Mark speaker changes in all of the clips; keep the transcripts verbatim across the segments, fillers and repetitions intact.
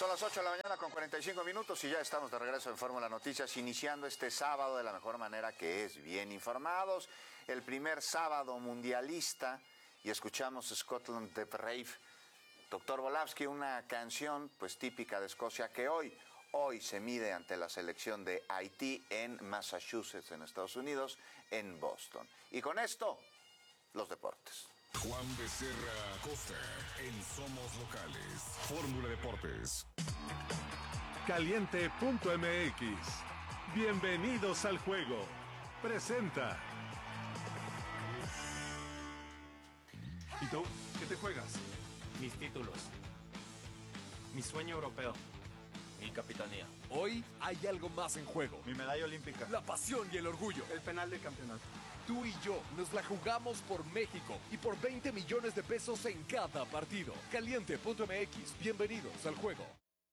Speaker 1: Son las ocho de la mañana con cuarenta y cinco minutos y ya estamos de regreso en Fórmula Noticias, iniciando este sábado de la mejor manera, que es bien informados. El primer sábado mundialista, y escuchamos Scotland the Brave. Doctor Volavsky, una canción pues típica de Escocia, que hoy, hoy se mide ante la selección de Haití en Massachusetts, en Estados Unidos, en Boston. Y con esto, los deportes.
Speaker 2: Juan Becerra Costa en Somos Locales. Fórmula Deportes.
Speaker 3: Caliente punto m x. Bienvenidos al juego. Presenta. ¿Y tú? ¿Qué te juegas?
Speaker 4: Mis títulos. Mi sueño europeo. Mi capitanía.
Speaker 5: Hoy hay algo más en juego.
Speaker 6: Mi medalla olímpica.
Speaker 5: La pasión y el orgullo.
Speaker 6: El penal de campeonato.
Speaker 5: Tú y yo nos la jugamos por México y por veinte millones de pesos en cada partido. Caliente punto m x. Bienvenidos al juego.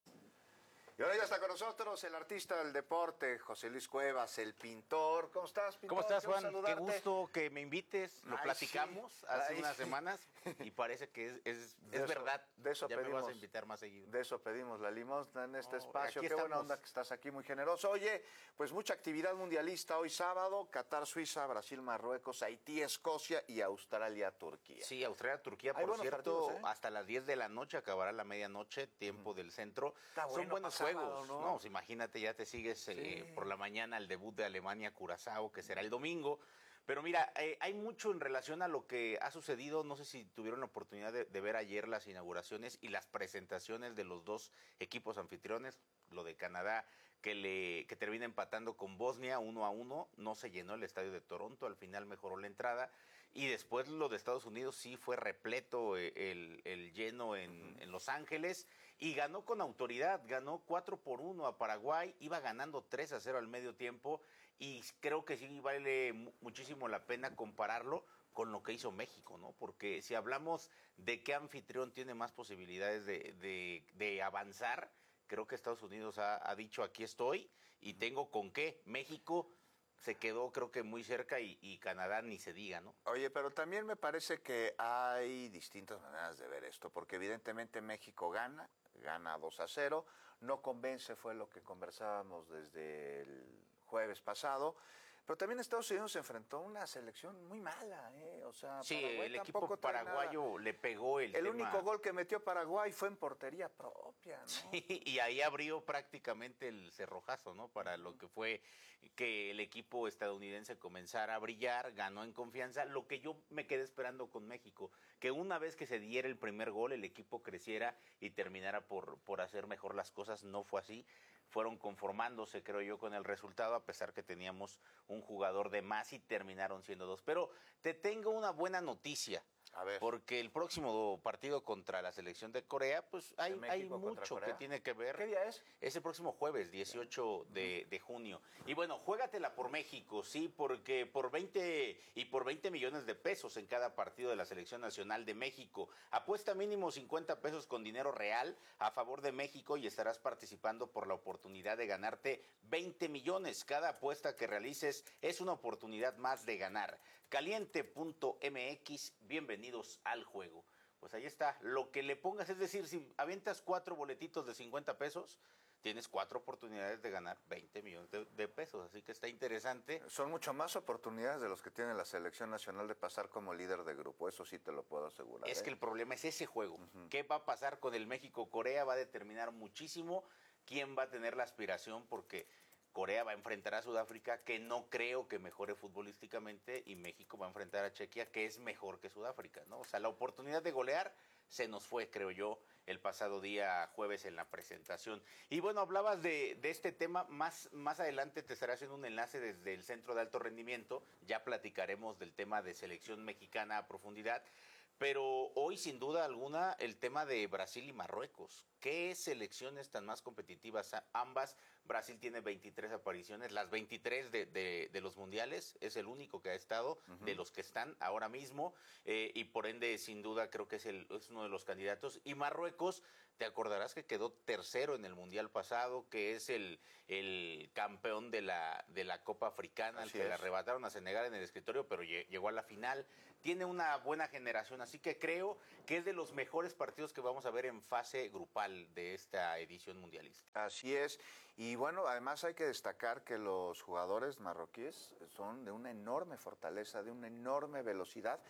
Speaker 1: Y ahora ya está con nosotros el artista del deporte, José Luis Cuevas, el pintor. ¿Cómo estás, pintor?
Speaker 7: ¿Cómo estás, Juan?
Speaker 1: Qué
Speaker 7: gusto que me invites. Lo
Speaker 1: Ay,
Speaker 7: platicamos
Speaker 1: sí.
Speaker 7: hace
Speaker 1: Ay,
Speaker 7: unas
Speaker 1: sí.
Speaker 7: semanas y parece que es, es,
Speaker 1: De
Speaker 7: es
Speaker 1: eso-
Speaker 7: verdad.
Speaker 1: de eso
Speaker 7: ya
Speaker 1: pedimos.
Speaker 7: me vas a invitar más seguido.
Speaker 1: De eso pedimos la limosna en este
Speaker 7: Oh,
Speaker 1: espacio.
Speaker 7: aquí
Speaker 1: Qué buena
Speaker 7: estamos.
Speaker 1: onda que estás aquí, muy generoso. Oye, pues mucha actividad mundialista hoy sábado: Qatar, Suiza, Brasil, Marruecos, Haití, Escocia y Australia, Turquía.
Speaker 7: Sí, Australia, Turquía,
Speaker 1: Hay
Speaker 7: por
Speaker 1: buenos
Speaker 7: cierto,
Speaker 1: partidos, ¿eh?
Speaker 7: hasta las diez de la noche acabará la medianoche, tiempo del centro.
Speaker 1: Está
Speaker 7: Son
Speaker 1: bueno
Speaker 7: buenos
Speaker 1: para sábado,
Speaker 7: juegos.
Speaker 1: ¿no?
Speaker 7: No, pues imagínate, ya te sigues eh,
Speaker 1: Sí.
Speaker 7: por la mañana el debut de Alemania-Curazao, que será el domingo. Pero mira, eh, hay mucho en relación a lo que ha sucedido. No sé si tuvieron la oportunidad de, de ver ayer las inauguraciones y las presentaciones de los dos equipos anfitriones. Lo de Canadá, que le que termina empatando con Bosnia uno a uno. No se llenó el estadio de Toronto, al final mejoró la entrada. Y después lo de Estados Unidos sí fue repleto eh, el, el lleno en, en Los Ángeles. Y ganó con autoridad, ganó cuatro por uno a Paraguay. Iba ganando tres a cero al medio tiempo. Y creo que sí vale mu- muchísimo la pena compararlo con lo que hizo México, ¿no? Porque si hablamos de qué anfitrión tiene más posibilidades de, de, de avanzar, creo que Estados Unidos ha, ha dicho aquí estoy y tengo con qué. México se quedó creo que muy cerca y, y Canadá ni se diga, ¿no?
Speaker 1: Oye, pero también me parece que hay distintas maneras de ver esto, porque evidentemente México gana, gana dos a cero, no convence, fue lo que conversábamos desde el jueves pasado, pero también Estados Unidos se enfrentó a una selección muy mala, ¿eh? O sea,
Speaker 7: Sí,
Speaker 1: Paraguay
Speaker 7: el equipo
Speaker 1: tampoco trae
Speaker 7: paraguayo
Speaker 1: nada.
Speaker 7: le pegó el
Speaker 1: El
Speaker 7: tema.
Speaker 1: único gol que metió Paraguay fue en portería propia, ¿no?
Speaker 7: Sí, y ahí abrió prácticamente el cerrojazo, ¿no? Para lo que fue que el equipo estadounidense comenzara a brillar, ganó en confianza. Lo que yo me quedé esperando con México, que una vez que se diera el primer gol, el equipo creciera y terminara por, por hacer mejor las cosas. No fue así. Fueron conformándose, creo yo, con el resultado, a pesar que teníamos un jugador de más y terminaron siendo dos. Pero te tengo una buena noticia.
Speaker 1: A ver.
Speaker 7: Porque el próximo partido contra la selección de Corea, pues hay,
Speaker 1: ¿De
Speaker 7: hay
Speaker 1: México contra
Speaker 7: mucho
Speaker 1: Corea?
Speaker 7: que tiene que ver.
Speaker 1: ¿Qué día es?
Speaker 7: Es el próximo jueves, dieciocho de, de junio. Y bueno, juégatela por México, sí, porque por veinte y por veinte millones de pesos en cada partido de la Selección Nacional de México. Apuesta mínimo cincuenta pesos con dinero real a favor de México y estarás participando por la oportunidad de ganarte veinte millones. Cada apuesta que realices es una oportunidad más de ganar. Caliente punto m x, bienvenidos al juego. Pues ahí está, lo que le pongas, es decir, si avientas cuatro boletitos de cincuenta pesos, tienes cuatro oportunidades de ganar veinte millones de, de pesos, así que está interesante.
Speaker 1: Son mucho más oportunidades de los que tiene la selección nacional de pasar como líder de grupo, eso sí te lo puedo asegurar.
Speaker 7: Es
Speaker 1: ¿eh?
Speaker 7: que el problema es ese juego. Uh-huh. ¿Qué va a pasar con el México-Corea? Va a determinar muchísimo quién va a tener la aspiración, porque Corea va a enfrentar a Sudáfrica, que no creo que mejore futbolísticamente, y México va a enfrentar a Chequia, que es mejor que Sudáfrica, ¿no? O sea, la oportunidad de golear se nos fue, creo yo, el pasado día jueves en la presentación. Y bueno, hablabas de, de este tema, más, más adelante te estaré haciendo un enlace desde el Centro de Alto Rendimiento, ya platicaremos del tema de selección mexicana a profundidad, pero hoy sin duda alguna el tema de Brasil y Marruecos. ¿Qué selecciones tan más competitivas ambas? Brasil tiene veintitrés apariciones, las veintitrés de, de, de los mundiales, es el único que ha estado, uh-huh, de los que están ahora mismo, eh, y por ende sin duda creo que es, el, es uno de los candidatos. Y Marruecos te acordarás que quedó tercero en el Mundial pasado, que es el, el campeón de la, de la Copa Africana, al
Speaker 1: Así
Speaker 7: que le
Speaker 1: es.
Speaker 7: arrebataron a Senegal en el escritorio, pero lle- llegó a la final. Tiene una buena generación, así que creo que es de los mejores partidos que vamos a ver en fase grupal de esta edición mundialista.
Speaker 1: Así es. Y bueno, además hay que destacar que los jugadores marroquíes son de una enorme fortaleza, de una enorme velocidad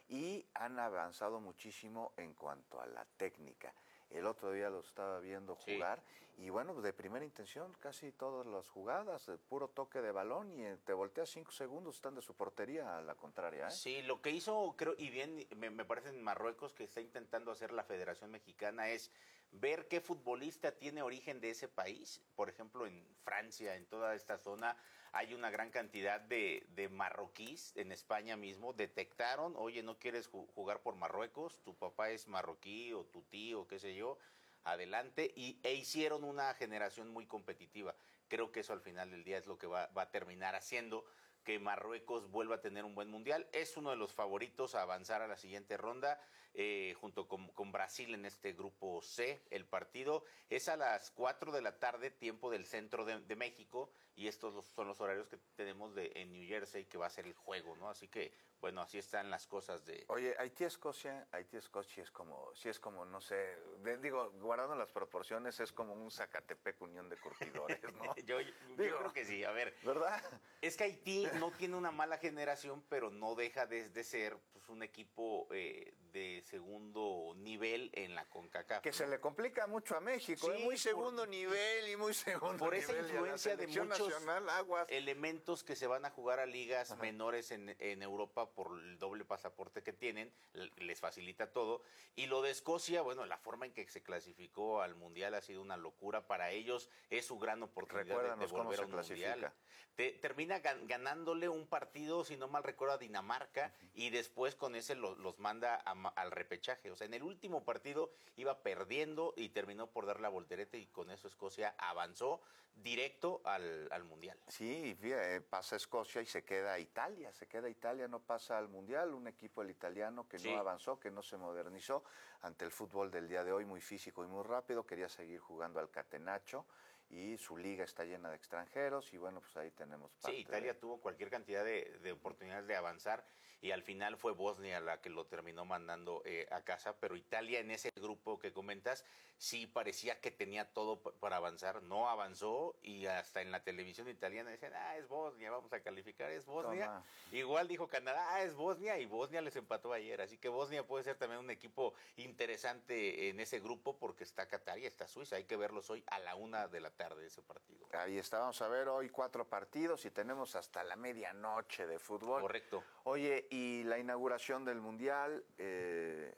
Speaker 1: y han avanzado muchísimo en cuanto a la técnica. El otro día los estaba viendo
Speaker 7: Sí.
Speaker 1: jugar y bueno, de primera intención casi todas las jugadas, de puro toque de balón y eh, te volteas cinco segundos, están de su portería a la contraria. ¿eh?
Speaker 7: Sí, lo que hizo, creo, y bien, me, me parece en Marruecos que está intentando hacer la Federación Mexicana es ver qué futbolista tiene origen de ese país. Por ejemplo, en Francia, en toda esta zona, hay una gran cantidad de, de marroquíes, en España mismo, detectaron, oye, ¿no quieres ju- jugar por Marruecos? Tu papá es marroquí o tu tío, qué sé yo, adelante, y, e hicieron una generación muy competitiva. Creo que eso al final del día es lo que va, va a terminar haciendo que Marruecos vuelva a tener un buen mundial. Es uno de los favoritos a avanzar a la siguiente ronda, eh, junto con, con Brasil en este grupo C. El partido es a las cuatro de la tarde, tiempo del centro de, de México, y estos los- son los horarios que tenemos de, en New Jersey, que va a ser el juego, ¿no? Así que, bueno, así están las cosas de...
Speaker 1: Oye, Haití-Escocia, Haití-Escocia es como, sí es como, no sé, de- digo, guardando las proporciones, es como un Zacatepec Unión de Curtidores, ¿no?
Speaker 7: yo, yo
Speaker 1: Digo,
Speaker 7: creo que sí, a ver.
Speaker 1: ¿Verdad?
Speaker 7: Es que Haití no tiene una mala generación, pero no deja de, de ser pues, un equipo eh, de segundo nivel en la CONCACAF.
Speaker 1: Que
Speaker 7: ¿no?
Speaker 1: se le complica mucho a México,
Speaker 7: Sí,
Speaker 1: ¿eh? Muy
Speaker 7: por-
Speaker 1: segundo nivel y muy segundo
Speaker 7: Por esa
Speaker 1: nivel. y a la
Speaker 7: influencia de
Speaker 1: selección
Speaker 7: muchos
Speaker 1: nacional, aguas.
Speaker 7: elementos que se van a jugar a ligas menores en, en Europa por el doble pasaporte que tienen, l- les facilita todo. Y lo de Escocia, bueno, la forma en que se clasificó al Mundial ha sido una locura. Para ellos es su gran oportunidad de, de
Speaker 1: Recuérdanos cómo
Speaker 7: volver a
Speaker 1: se
Speaker 7: un
Speaker 1: clasifica.
Speaker 7: Mundial. Te- termina gan- ganándole un partido, si no mal recuerdo, a Dinamarca, y después con ese lo- los manda a ma- al repechaje. O sea, en el último partido iba perdiendo y terminó por dar la voltereta, y con eso Escocia avanzó directo al, al Mundial.
Speaker 1: Sí, fíjate, eh, pasa Escocia y se queda Italia, se queda Italia, no pasa al Mundial, un equipo el italiano que
Speaker 7: Sí.
Speaker 1: no avanzó, que no se modernizó ante el fútbol del día de hoy, muy físico y muy rápido, quería seguir jugando al catenaccio y su liga está llena de extranjeros y bueno, pues ahí tenemos parte
Speaker 7: Sí, Italia
Speaker 1: de-
Speaker 7: tuvo cualquier cantidad de, de oportunidades de avanzar, y al final fue Bosnia la que lo terminó mandando eh, a casa, pero Italia en ese grupo que comentas sí parecía que tenía todo pa- para avanzar, no avanzó, y hasta en la televisión italiana decían, ah, es Bosnia, vamos a calificar, es Bosnia.
Speaker 1: Toma.
Speaker 7: Igual dijo Canadá, ah, es Bosnia, y Bosnia les empató ayer, así que Bosnia puede ser también un equipo interesante en ese grupo, porque está Qatar y está Suiza, hay que verlos hoy a la una de la tarde ese partido.
Speaker 1: Ahí está, vamos a ver hoy cuatro partidos y tenemos hasta la medianoche de fútbol.
Speaker 7: Correcto.
Speaker 1: Oye, y la inauguración del Mundial, eh,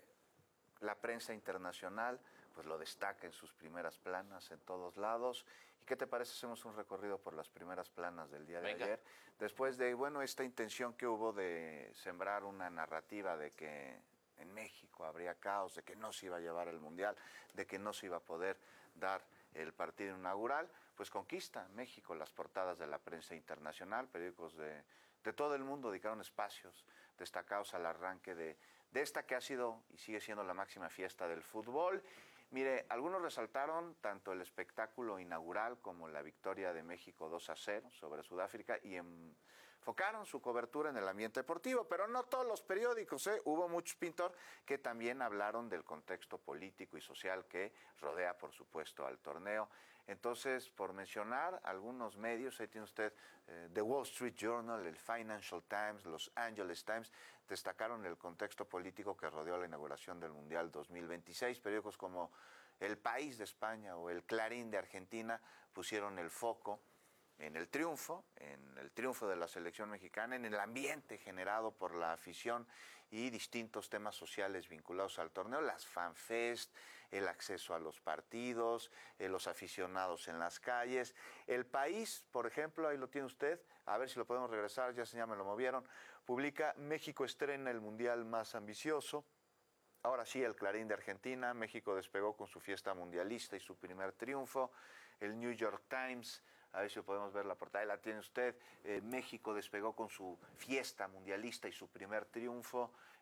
Speaker 1: la prensa internacional, pues lo destaca en sus primeras planas en todos lados. ¿Y qué te parece? Hacemos un recorrido por las primeras planas del día de
Speaker 7: Venga.
Speaker 1: ayer. Después de, bueno, esta intención que hubo de sembrar una narrativa de que en México habría caos, de que no se iba a llevar el Mundial, de que no se iba a poder dar el partido inaugural, pues conquista México las portadas de la prensa internacional, periódicos de, de todo el mundo dedicaron espacios destacados al arranque de, de esta que ha sido y sigue siendo la máxima fiesta del fútbol. Mire, algunos resaltaron tanto el espectáculo inaugural como la victoria de México dos a cero sobre Sudáfrica y enfocaron su cobertura en el ambiente deportivo, pero no todos los periódicos, ¿eh? Hubo muchos, Pintor, que también hablaron del contexto político y social que rodea, por supuesto, al torneo. Entonces, por mencionar algunos medios, ahí tiene usted eh, The Wall Street Journal, el Financial Times, Los Angeles Times, destacaron el contexto político que rodeó la inauguración del Mundial dos mil veintiséis. Periódicos como El País de España o El Clarín de Argentina pusieron el foco en el triunfo, en el triunfo de la selección mexicana, en el ambiente generado por la afición y distintos temas sociales vinculados al torneo, las fanfest, el acceso a los partidos, eh, los aficionados en las calles. El País, por ejemplo, ahí lo tiene usted, a ver si lo podemos regresar, ya se ya me lo movieron, publica México estrena el Mundial más ambicioso. Ahora sí, el Clarín de Argentina, México despegó con su fiesta mundialista y su primer triunfo. El New York Times, a ver si podemos ver la portada, ahí la tiene usted. Eh, México despegó con su fiesta mundialista y su primer triunfo.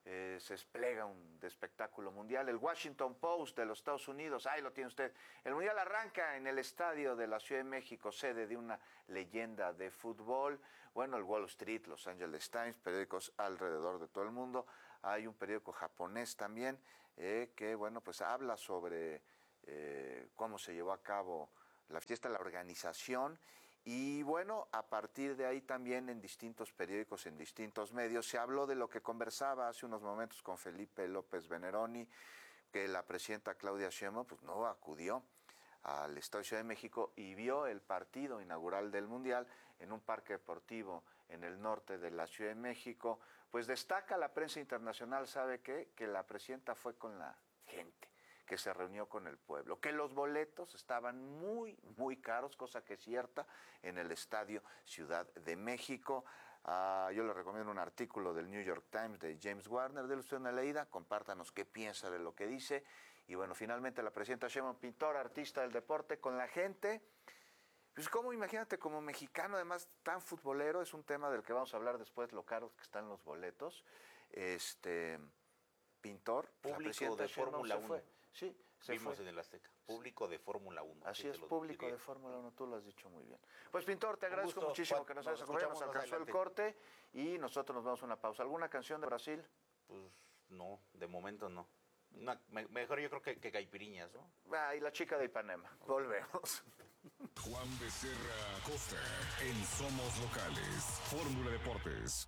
Speaker 1: eh, se desplega un de espectáculo mundial. El Washington Post de los Estados Unidos, ahí lo tiene usted. El mundial arranca en el estadio de la Ciudad de México, sede de una leyenda de fútbol. Bueno, el Wall Street, Los Angeles Times, periódicos alrededor de todo el mundo. Hay un periódico japonés también eh, que, bueno, pues habla sobre eh, cómo se llevó a cabo la fiesta, la organización. Y bueno, a partir de ahí también en distintos periódicos, en distintos medios, se habló de lo que conversaba hace unos momentos con Felipe López Veneroni, que la presidenta Claudia Sheinbaum pues no acudió al Estadio de Ciudad de México y vio el partido inaugural del Mundial en un parque deportivo en el norte de la Ciudad de México. Pues destaca la prensa internacional, ¿sabe qué? Que la presidenta fue con la gente, que se reunió con el pueblo, que los boletos estaban muy, muy caros, cosa que es cierta, en el Estadio Ciudad de México. Uh, yo le recomiendo un artículo del New York Times de James Warner, de usted una leída, compártanos qué piensa de lo que dice. Y bueno, finalmente la presidenta Sheinbaum, pintora, artista del deporte, con la gente. Pues como, imagínate, como mexicano, además tan futbolero, es un tema del que vamos a hablar después, lo caros que están los boletos. Este, pintor,
Speaker 7: público de Fórmula uno.
Speaker 1: Sí,
Speaker 7: se Vimos fue. En el Azteca. Público de Fórmula uno.
Speaker 1: Así es, público de Fórmula uno, tú lo has dicho muy bien. Pues, pintor, te agradezco gusto, muchísimo Juan, que nos hayas acompañado. Nos alcanzó el corte y nosotros nos vamos a una pausa. ¿Alguna canción de Brasil?
Speaker 7: Pues no, de momento no. Una, me, mejor yo creo que, que Caipiriñas, ¿no?
Speaker 1: Ah, y la chica de Ipanema. Volvemos.
Speaker 2: Juan Becerra Costa en Somos Locales. Fórmula Deportes.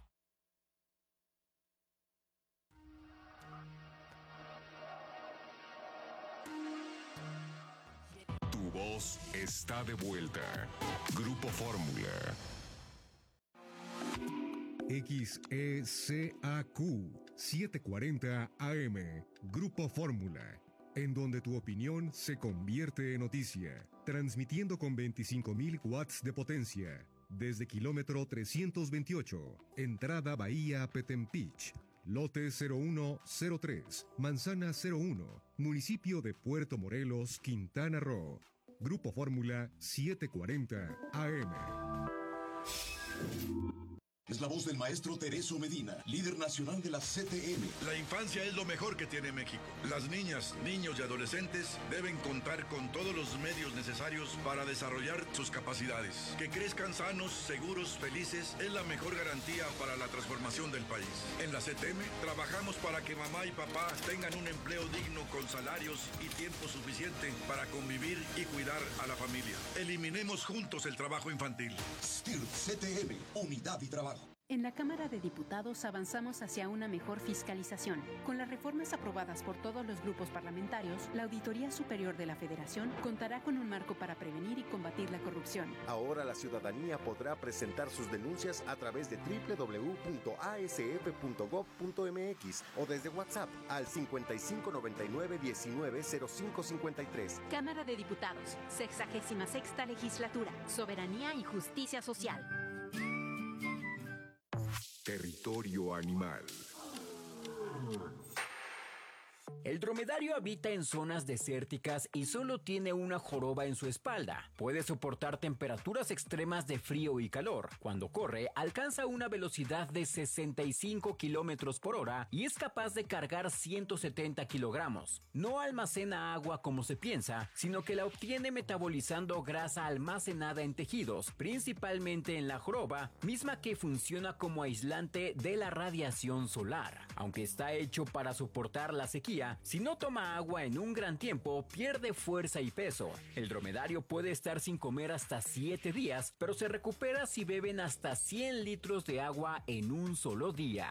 Speaker 2: Tu voz está de vuelta. Grupo Fórmula.
Speaker 6: X E C A Q setecientos cuarenta A M. Grupo Fórmula. En donde tu opinión se convierte en noticia. Transmitiendo con veinticinco mil watts de potencia. Desde kilómetro trescientos veintiocho. Entrada Bahía Petempich. Lote cero uno cero tres. Manzana cero uno. Municipio de Puerto Morelos, Quintana Roo. Grupo Fórmula setecientos cuarenta A M.
Speaker 8: Es la voz del maestro Tereso Medina, líder nacional de la C T M.
Speaker 9: La infancia es lo mejor que tiene México. Las niñas, niños y adolescentes deben contar con todos los medios necesarios para desarrollar sus capacidades. Que crezcan sanos, seguros, felices es la mejor garantía para la transformación del país. En la C T M trabajamos para que mamá y papá tengan un empleo digno con salarios y tiempo suficiente para convivir y cuidar a la familia. Eliminemos juntos el trabajo infantil.
Speaker 8: S T I R C T M, unidad y trabajo.
Speaker 10: En la Cámara de Diputados avanzamos hacia una mejor fiscalización. Con las reformas aprobadas por todos los grupos parlamentarios, la Auditoría Superior de la Federación contará con un marco para prevenir y combatir la corrupción.
Speaker 11: Ahora la ciudadanía podrá presentar sus denuncias a través de doble u doble u doble u punto a s f punto gob punto m x o desde WhatsApp al cincuenta y cinco noventa y nueve diecinueve cero cinco cincuenta y tres.
Speaker 10: Cámara de Diputados, sexagésima sexta legislatura, soberanía y justicia social.
Speaker 2: Territorio animal.
Speaker 12: El dromedario habita en zonas desérticas y solo tiene una joroba en su espalda. Puede soportar temperaturas extremas de frío y calor. Cuando corre, alcanza una velocidad de sesenta y cinco kilómetros por hora y es capaz de cargar ciento setenta kilogramos. No almacena agua como se piensa, sino que la obtiene metabolizando grasa almacenada en tejidos, principalmente en la joroba, misma que funciona como aislante de la radiación solar. Aunque está hecho para soportar la sequía, si no toma agua en un gran tiempo, pierde fuerza y peso. El dromedario puede estar sin comer hasta siete días, pero se recupera si beben hasta cien litros de agua en un solo día.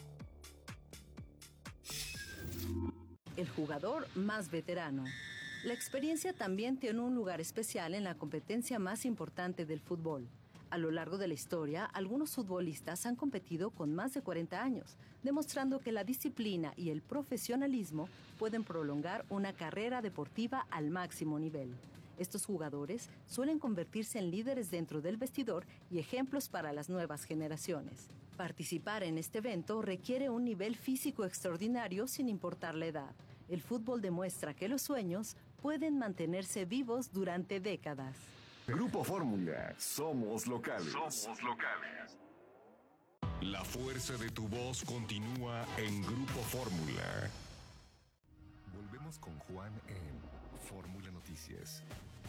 Speaker 13: El jugador más veterano. La experiencia también tiene un lugar especial en la competencia más importante del fútbol. A lo largo de la historia, algunos futbolistas han competido con más de cuarenta años, demostrando que la disciplina y el profesionalismo pueden prolongar una carrera deportiva al máximo nivel. Estos jugadores suelen convertirse en líderes dentro del vestidor y ejemplos para las nuevas generaciones. Participar en este evento requiere un nivel físico extraordinario sin importar la edad. El fútbol demuestra que los sueños pueden mantenerse vivos durante décadas.
Speaker 2: Grupo Fórmula, somos locales.
Speaker 9: Somos locales.
Speaker 6: La fuerza de tu voz continúa en Grupo Fórmula. Volvemos con Juan en Fórmula Noticias.